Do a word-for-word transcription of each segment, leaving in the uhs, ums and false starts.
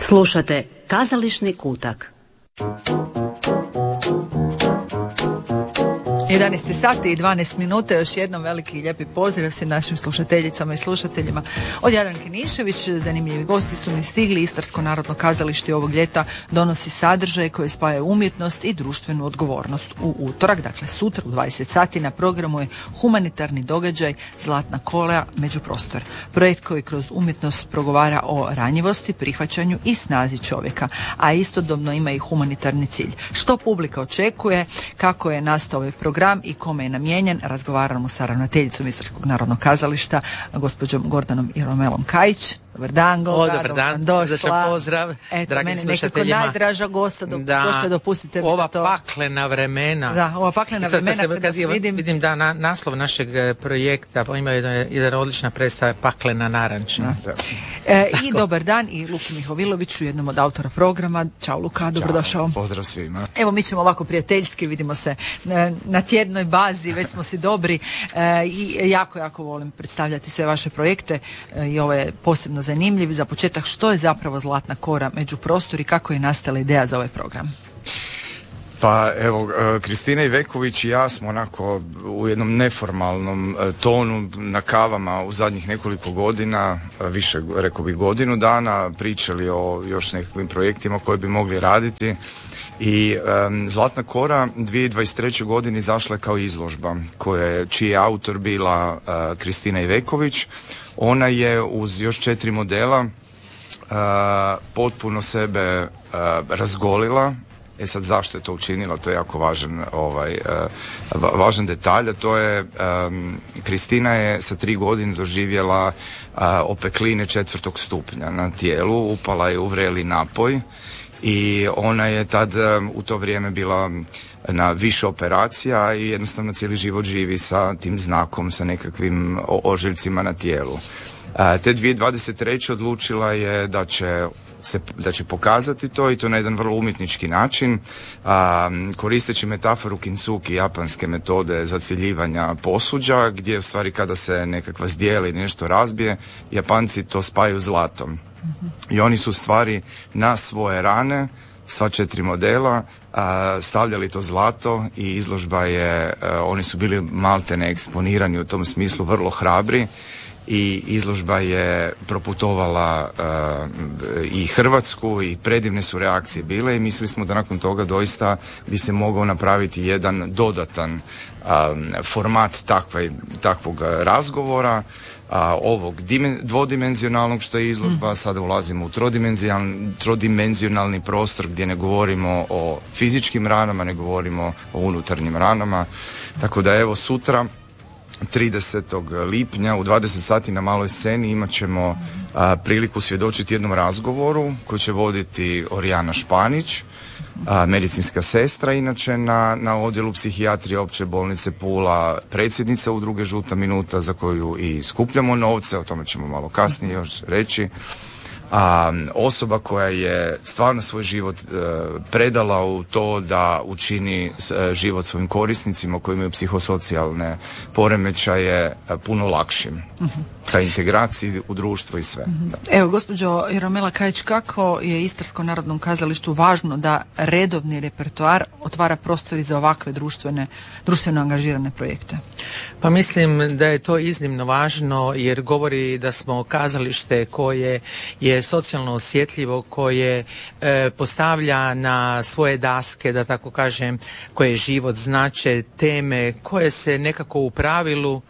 Slušate Kazališni kutak. jedanaest sati i dvanaest minuta, još jednom veliki i lijepi pozdrav svim našim slušateljicama i slušateljima od Jadranke Nišević. Zanimljivi gosti su mi stigli. Istarsko narodno kazalište ovog ljeta donosi sadržaj koji spaja umjetnost i društvenu odgovornost. U utorak, dakle sutra u dvadeset sati na programu je humanitarni događaj Zlatna kola međuprostor. Projekt koji kroz umjetnost progovara o ranjivosti, prihvaćanju i snazi čovjeka, a istodobno ima i humanitarni cilj. Što publika očekuje, kako je nastao ovaj program i kome je namijenjen, razgovaramo sa ravnateljicom Istarskog narodnog kazališta, gospođom Gordanom Iromelom Kajić. Dobar dan, Goga, o, dobar dan, došla. Pozdrav, Eto, dragi meni slušateljima. nekako najdraža gosta, do, da, gošća, dopustite mi ova to. paklena vremena. Da, ova paklena sad, vremena, kad, kada kad vidim... vidim da na, naslov našeg e, projekta, pa ima jedan, jedan odlična predstava, Paklena narančna. Da. E, I dobar dan i Luki Mihoviloviću, jednom od autora programa. Ćao Luka, dobrodošao. Pozdrav svima. Evo, mi ćemo ovako prijateljski, vidimo se e, na tjednoj bazi, već smo si dobri e, i jako, jako volim predstavljati sve vaše projekte e, i ovo je posebno zanimljiv. Za početak, što je zapravo Zlatna kora međuprostor i kako je nastala ideja za ovaj program? Pa evo, Kristina Iveković i ja smo onako u jednom neformalnom tonu na kavama u zadnjih nekoliko godina, više rekao bih godinu dana, pričali o još nekakvim projektima koje bi mogli raditi. I um, Zlatna kora dvije tisuće dvadeset treće. godine izašla je kao izložba koje, čiji je autor bila uh, Kristina Iveković. Ona je uz još četiri modela Uh, potpuno sebe uh, razgolila. E sad, zašto je to učinila? To je jako važan, ovaj, uh, va- važan detalj. A to je, um, Kristina je sa tri godine doživjela uh, opekline četvrtog stupnja na tijelu, upala je u vreli napoj i ona je tad um, u to vrijeme bila na više operacija i jednostavno cijeli život živi sa tim znakom, sa nekakvim ožiljcima na tijelu. Te dvije tisuće dvadeset treće. odlučila je da će se, da će pokazati to i to na jedan vrlo umjetnički način, a, koristeći metaforu kintsugi, japanske metode zacjeljivanja posuđa, gdje u stvari kada se nekakva zdjela i nešto razbije, Japanci to spajaju zlatom. Mm-hmm. I oni su u stvari na svoje rane, sva četiri modela, a, stavljali to zlato i izložba je, a, oni su bili maltene eksponirani u tom smislu, vrlo hrabri. I izložba je proputovala uh, i Hrvatsku i predivne su reakcije bile i mislili smo da nakon toga doista bi se mogao napraviti jedan dodatan um, format takvaj, takvog razgovora, uh, ovog dimen, dvodimenzionalnog što je izložba, mm. sada ulazimo u trodimenzionalni, trodimenzionalni prostor gdje ne govorimo o fizičkim ranama, ne govorimo o unutarnjim ranama, tako da evo sutra tridesetog lipnja u dvadeset sati na maloj sceni imat ćemo a, priliku svjedočiti jednom razgovoru koji će voditi Orijana Španić, a, medicinska sestra inače na, na odjelu psihijatrije Opće bolnice Pula, predsjednica udruge Žuta minuta za koju i skupljamo novce, o tome ćemo malo kasnije još reći. A, osoba koja je stvarno svoj život e, predala u to da učini e, život svojim korisnicima koji imaju psihosocijalne poremećaje e, puno lakšim. Uh-huh. Ka integraciji u društvo i sve. Uh-huh. Evo, gospođo Iromela Kajić, kako je Istarskom narodnom kazalištu važno da redovni repertoar otvara prostor za ovakve društvene, društveno angažirane projekte? Pa mislim da je to iznimno važno jer govori da smo kazalište koje je socijalno osjetljivo, koje e, postavlja na svoje daske, da tako kažem, koje život znače, teme koje se nekako u pravilu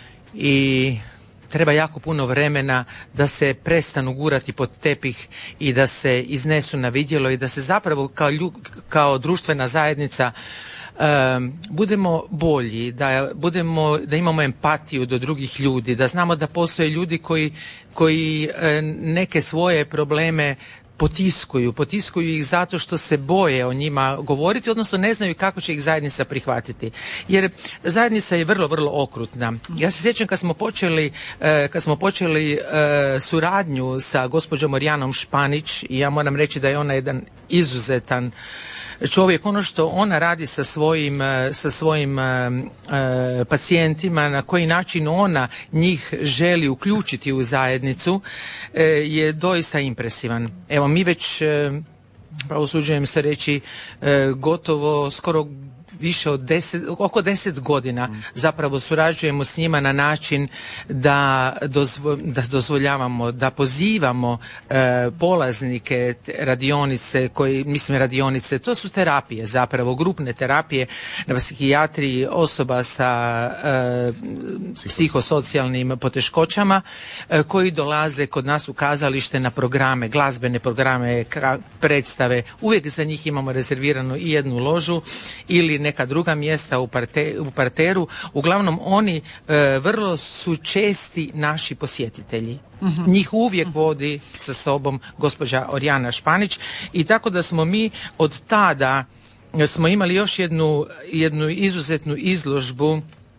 i treba jako puno vremena da se prestanu gurati pod tepih i da se iznesu na vidjelo i da se zapravo kao, lju, kao društvena zajednica Um, budemo bolji, da budemo, da imamo empatiju do drugih ljudi, da znamo da postoje ljudi koji, koji e, neke svoje probleme potiskuju, potiskuju ih zato što se boje o njima govoriti, odnosno ne znaju kako će ih zajednica prihvatiti. Jer zajednica je vrlo, vrlo okrutna. Ja se sjećam kad smo počeli, eh, kad smo počeli eh, suradnju sa gospođom Orijanom Španić i ja moram reći da je ona jedan izuzetan čovjek, ono što ona radi sa svojim, sa svojim e, pacijentima, na koji način ona njih želi uključiti u zajednicu, e, je doista impresivan. Evo, mi već, e, pa usuđujem se reći, e, gotovo skoro više od deset, oko deset godina zapravo surađujemo s njima na način da, dozvo, da dozvoljavamo, da pozivamo e, polaznike radionice, koji, mislim radionice, to su terapije zapravo, grupne terapije na psihijatriji osoba sa e, psihosocijalnim poteškoćama e, koji dolaze kod nas u kazalište na programe, glazbene programe, ka, predstave. Uvijek za njih imamo rezervirano i jednu ložu ili neka druga mjesta u, parte, u parteru. Uglavnom oni e, vrlo su česti naši posjetitelji. Uh-huh. Njih uvijek vodi sa sobom gospođa Orijana Španić i tako da smo mi od tada smo imali još jednu, jednu izuzetnu izložbu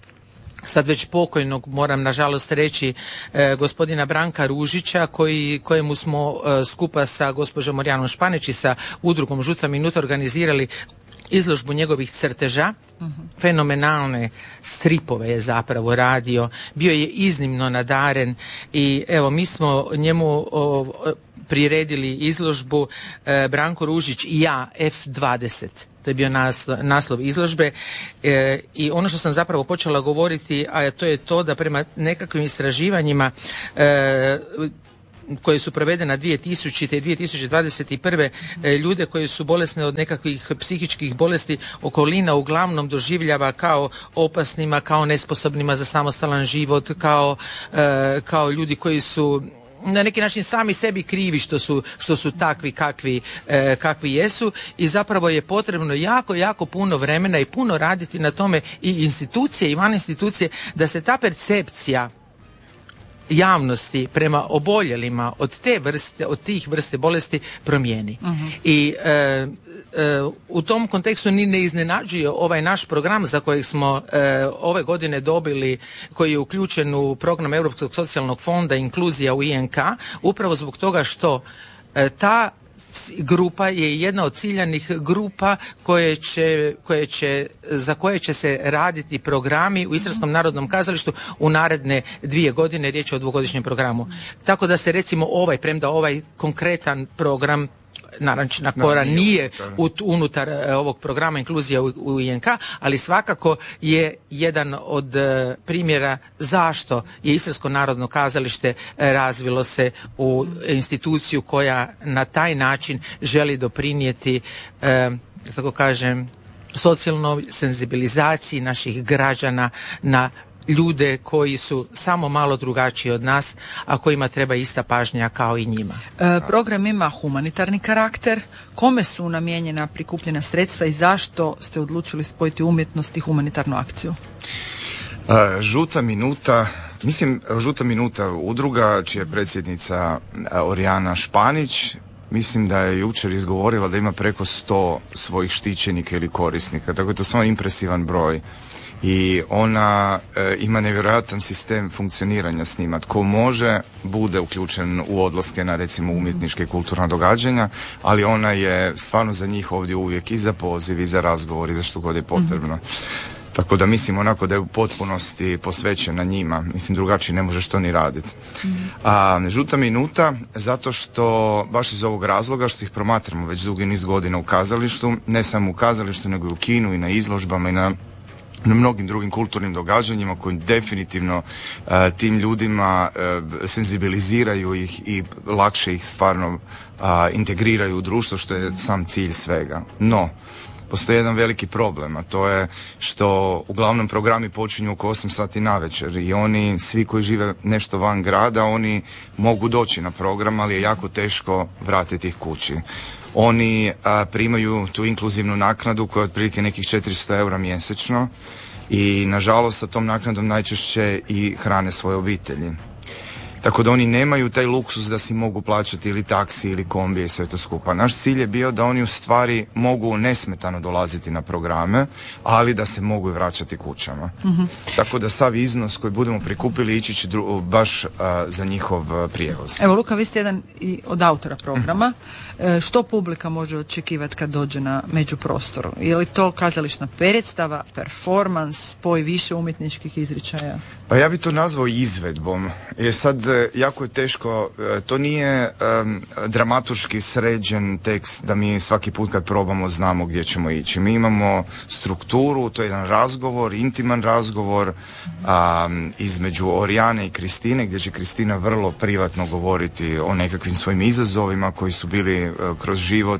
sad već pokojnog, moram nažalost reći, e, gospodina Branka Ružića, koji, kojemu smo e, skupa sa gospođom Orijanom Španić i sa udrugom Žuta minuta organizirali izložbu njegovih crteža, uh-huh. fenomenalne stripove je zapravo radio, bio je iznimno nadaren i evo mi smo njemu o, priredili izložbu e, Branko Ružić i ja F dvadeset. To je bio naslov, naslov izložbe e, i ono što sam zapravo počela govoriti, a to je to da prema nekakvim istraživanjima e, koje su provedena dvije tisućite i dvije tisuće dvadeset prve e, ljude koji su bolesni od nekakvih psihičkih bolesti okolina uglavnom doživljava kao opasnima, kao nesposobnima za samostalan život, kao, e, kao ljudi koji su na neki način sami sebi krivi što su, što su takvi kakvi, e, kakvi jesu i zapravo je potrebno jako, jako puno vremena i puno raditi na tome i institucije i van institucije da se ta percepcija javnosti prema oboljelima od te vrste, od tih vrste bolesti promijeni. Uh-huh. I e, e, u tom kontekstu ni ne iznenađuje ovaj naš program za kojeg smo e, ove godine dobili, koji je uključen u program Europskog socijalnog fonda Inkluzija u I N K, upravo zbog toga što e, ta grupa je jedna od ciljanih grupa koje će, koje će, za koje će se raditi programi u Istarskom narodnom kazalištu u naredne dvije godine, riječ je o dvogodišnjem programu. Tako da se recimo ovaj, premda ovaj konkretan program Narančina Kora no, nije ut, unutar uh, ovog programa Inkluzija u, u I N K, ali svakako je jedan od uh, primjera zašto je Istarsko narodno kazalište uh, razvilo se u instituciju koja na taj način želi doprinijeti, uh, tako kažem, socijalnoj senzibilizaciji naših građana na ljude koji su samo malo drugačiji od nas, a kojima treba ista pažnja kao i njima. E, program ima humanitarni karakter. Kome su namijenjena prikupljena sredstva i zašto ste odlučili spojiti umjetnost i humanitarnu akciju? E, Žuta minuta, mislim Žuta minuta udruga čija je predsjednica Orijana Španić, mislim da je jučer izgovorila da ima preko sto svojih štićenika ili korisnika, tako je to samo impresivan broj. I ona e, ima nevjerojatan sistem funkcioniranja s njima. Tko može, bude uključen u odlaske na recimo umjetničke i kulturna događanja, ali ona je stvarno za njih ovdje uvijek i za poziv i za razgovor i za što god je potrebno. Mm-hmm. Tako da mislim onako da je u potpunosti posvećena njima. Mislim drugačije ne može što ni raditi. Mm-hmm. A Žuta minuta zato što baš iz ovog razloga što ih promatramo već dugi niz godina u kazalištu, ne samo u kazalištu nego i u kinu i na izložbama i na na mnogim drugim kulturnim događanjima koji definitivno uh, tim ljudima uh, senzibiliziraju ih i lakše ih stvarno uh, integriraju u društvo, što je sam cilj svega. No, postoji jedan veliki problem, a to je što uglavnom programi počinju oko osam sati navečer i oni, svi koji žive nešto van grada, oni mogu doći na program, ali je jako teško vratiti ih kući. Oni a, primaju tu inkluzivnu naknadu koja je otprilike nekih četiristo eura mjesečno i nažalost sa tom naknadom najčešće i hrane svoje obitelji. Tako da oni nemaju taj luksus da si mogu plaćati ili taksi ili kombi i sve to skupa. Naš cilj je bio da oni u stvari mogu nesmetano dolaziti na programe, ali da se mogu i vraćati kućama. Mm-hmm. Tako da sav iznos koji budemo prikupili ići će dru- baš uh, za njihov uh, prijevoz. Evo Luka, vi ste jedan i od autora programa. Mm-hmm. E, što publika može očekivati kad dođe na međuprostor? Je li to kazališna predstava, performans, spoj više umjetničkih izričaja? Pa ja bi to nazvao izvedbom. Je sad jako je teško, to nije um, dramaturški sređen tekst da mi svaki put kad probamo znamo gdje ćemo ići. Mi imamo strukturu, to je jedan razgovor, intiman razgovor um, između Orijane i Kristine, gdje će Kristina vrlo privatno govoriti o nekakvim svojim izazovima koji su bili uh, kroz život.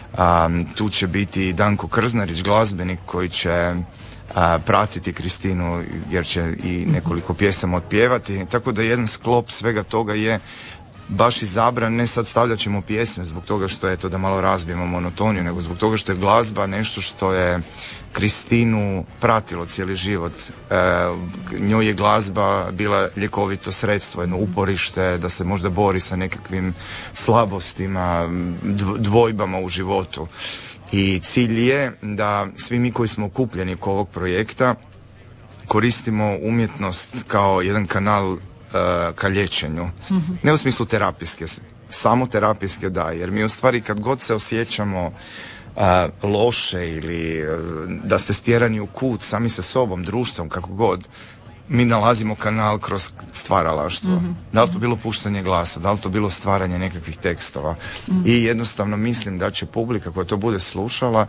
Um, tu će biti Danko Krznarić, glazbenik koji će A, pratiti Kristinu jer će i nekoliko pjesama otpjevati, tako da jedan sklop svega toga je baš izabran, ne sad stavljat ćemo pjesme zbog toga što je to da malo razbijemo monotoniju, nego zbog toga što je glazba nešto što je Kristinu pratilo cijeli život. E, njoj je glazba bila ljekovito sredstvo, jedno uporište da se možda bori sa nekakvim slabostima, dvojbama u životu. I cilj je da svi mi koji smo okupljeni oko ovog projekta koristimo umjetnost kao jedan kanal uh, ka liječenju. Mm-hmm. Ne u smislu terapijske, samo terapijske da, jer mi u stvari kad god se osjećamo uh, loše ili uh, da ste stjerani u kut sami sa sobom, društvom, kako god, mi nalazimo kanal kroz stvaralaštvo. Mm-hmm. Da li to bilo puštanje glasa, da li to bilo stvaranje nekakvih tekstova. Mm-hmm. I jednostavno mislim da će publika koja to bude slušala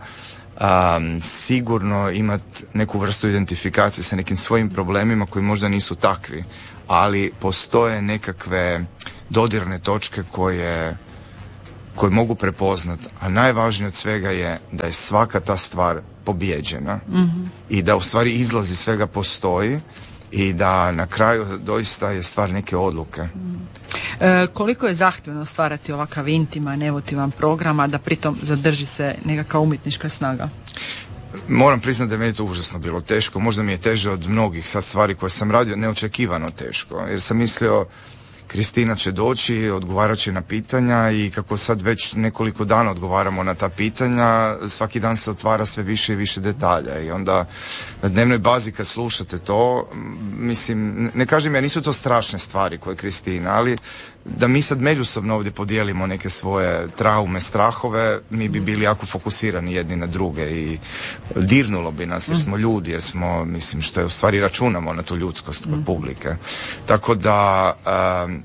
um, sigurno imati neku vrstu identifikacije sa nekim svojim problemima koji možda nisu takvi, ali postoje nekakve dodirne točke koje koje mogu prepoznati, a najvažnije od svega je da je svaka ta stvar pobijeđena. Mm-hmm. I da u stvari izlazi svega postoji i da na kraju doista je stvar neke odluke. E, koliko je zahtjevno stvarati ovakav intiman, emotivan program, a da pritom zadrži se nekakva umjetnička snaga? Moram priznati da je meni to užasno bilo teško. Možda mi je teže od mnogih sad stvari koje sam radio, neočekivano teško. Jer sam mislio Kristina će doći, odgovarat će na pitanja i kako sad već nekoliko dana odgovaramo na ta pitanja, svaki dan se otvara sve više i više detalja i onda na dnevnoj bazi kad slušate to, mislim, ne kažem ja, nisu to strašne stvari koje Kristina, ali da mi sad međusobno ovdje podijelimo neke svoje traume, strahove, mi bi bili jako fokusirani jedni na druge i dirnulo bi nas jer smo ljudi, jer smo, mislim, što je u stvari računamo na tu ljudskost kod publike. Tako da um,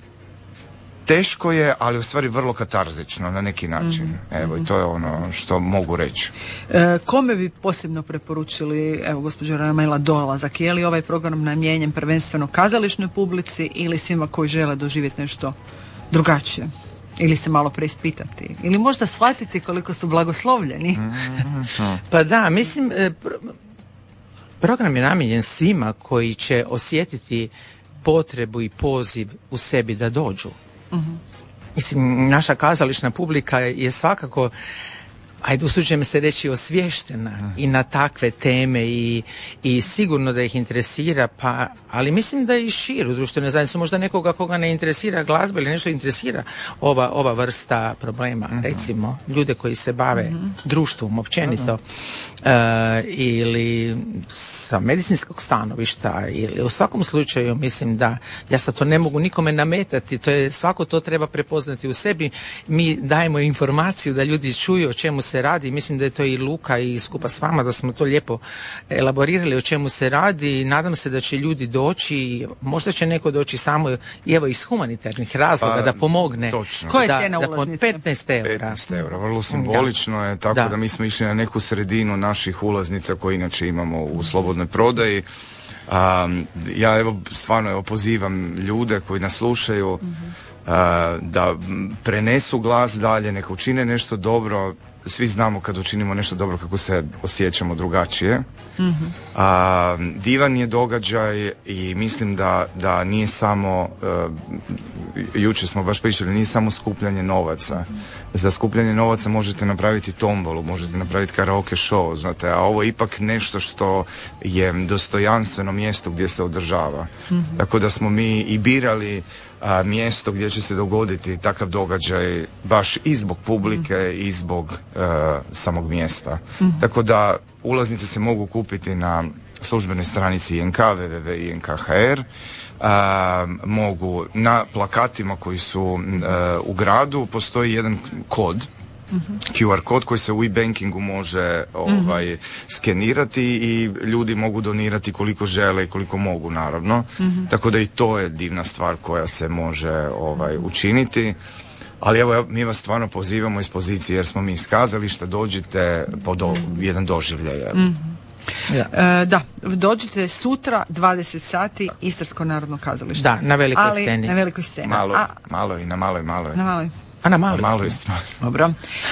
teško je, ali u stvari vrlo katarzično na neki način. Mm-hmm. Evo, i to je ono što mogu reći. E, kome bi posebno preporučili, evo, gospođo Ramela, dolazak? Je li ovaj program namijenjen prvenstveno kazališnoj publici ili svima koji žele doživjeti nešto drugačije? Ili se malo preispitati? Ili možda shvatiti koliko su blagoslovljeni? Mm-hmm. Pa da, mislim, pro- program je namijenjen svima koji će osjetiti potrebu i poziv u sebi da dođu. Uh-huh. Mislim, naša kazališna publika je svakako, ajde, usuđujem se reći, osviještena uh-huh. i na takve teme i, i sigurno da ih interesira, pa, ali mislim da i širu društvene zajednice, možda nekoga koga ne interesira glazba ili nešto interesira ova, ova vrsta problema, uh-huh. recimo ljude koji se bave uh-huh. društvom općenito uh-huh. uh, ili sa medicinskog stanovišta ili u svakom slučaju mislim da ja sad to ne mogu nikome nametati, to je, svako to treba prepoznati u sebi. Mi dajemo informaciju da ljudi čuju o čemu se radi, mislim da je to i Luka i skupa s vama da smo to lijepo elaborirali o čemu se radi i nadam se da će ljudi doći, možda će neko doći samo i evo iz humanitarnih razloga pa, da pomogne. Točno. Koja je cijena ulaznice? petnaest eura. petnaest eura, vrlo simbolično je, tako da. da mi smo išli na neku sredinu naših ulaznica koje inače imamo u slobodnoj prodaji. Um, ja evo stvarno evo pozivam ljude koji nas slušaju mm-hmm. uh, da prenesu glas dalje, neka učine nešto dobro. Svi znamo kad učinimo nešto dobro kako se osjećamo drugačije. Mm-hmm. A, divan je događaj i mislim da, da nije samo, uh, jučer smo baš pričali, nije samo skupljanje novaca. Mm-hmm. Za skupljanje novaca možete napraviti tombolu, možete napraviti karaoke show, znate, a ovo je ipak nešto što je dostojanstveno mjesto gdje se održava. Mm-hmm. Tako da smo mi i birali a, mjesto gdje će se dogoditi takav događaj baš i zbog publike mm. i zbog a, samog mjesta. Mm. Tako da ulaznice se mogu kupiti na službenoj stranici I N K, w w w tačka I N K tačka h r. A, mogu na plakatima koji su a, u gradu postoji jedan kod, mm-hmm. Q R kod koji se u e-bankingu može ovaj, mm-hmm. skenirati i ljudi mogu donirati koliko žele i koliko mogu, naravno. Mm-hmm. Tako da i to je divna stvar koja se može ovaj, učiniti. Ali evo, mi vas stvarno pozivamo iz pozicije jer smo mi iz kazališta, dođite po do, jedan doživljaj. Mm-hmm. Ja. E, da, dođite sutra dvadeset sati Istarsko narodno kazalište. Da, na velikoj ali, sceni. Na velikoj sceni. Malo, A, malo i na maloj, maloj. Na maloj. A na maloj. Na maloj. Dobro.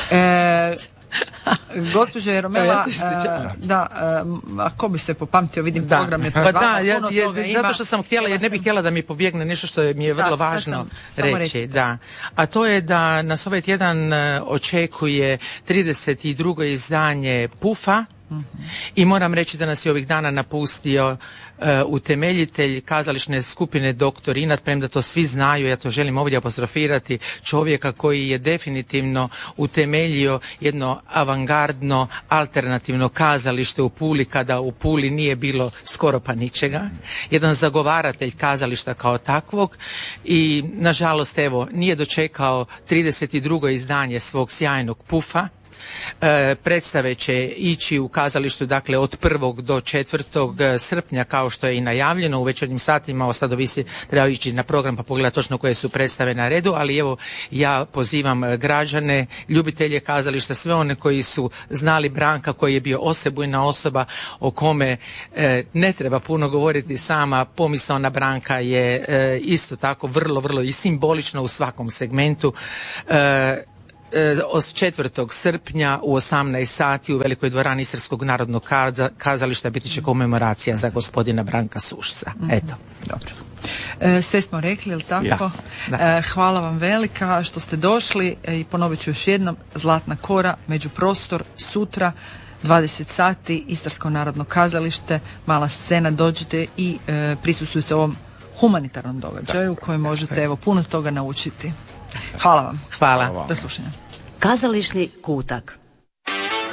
E, gospođo Jeromela, ja da, ako bi se popamtio, vidim da. program je pa pred vama, da, ja, puno je, toga zato što sam htjela, jer ne bih htjela da mi pobjegne nešto što mi je vrlo da, važno sam, reći. Da. A to je da nas ovaj tjedan očekuje trideset drugo izdanje Pufa. Mm-hmm. I moram reći da nas je ovih dana napustio uh, utemeljitelj kazališne skupine doktor Inat, premda to svi znaju, ja to želim ovdje apostrofirati, čovjeka koji je definitivno utemeljio jedno avangardno alternativno kazalište u Puli kada u Puli nije bilo skoro pa ničega, jedan zagovaratelj kazališta kao takvog i nažalost evo nije dočekao trideset drugo izdanje svog sjajnog Pufa. E, predstave će ići u kazalištu dakle od prvog do četvrtog srpnja kao što je i najavljeno u večernjim satima. Sad ovisi, treba ići na program pa pogledati točno koje su predstave na redu, ali evo ja pozivam građane, ljubitelje kazališta, sve one koji su znali Branka, koji je bio osebujna osoba o kome e, ne treba puno govoriti, sama pomisao na Branka je e, isto tako vrlo, vrlo i simbolično u svakom segmentu. E, od četvrtog srpnja u osamnaest sati u velikoj dvorani Istarskog narodnog kazališta biti će komemoracija za gospodina Branka Sušca. Eto. Dobro. E, sve smo rekli, je li tako? Ja. E, hvala vam velika što ste došli i ponovit ću još jednom, Zlatna kora, Međuprostor, sutra dvadeset sati, Istarsko narodno kazalište, mala scena, dođite i e, prisustvujte ovom humanitarnom događaju u kojem možete evo puno toga naučiti. Hvala vam. Hvala. Do slušanja. Kazališni kutak.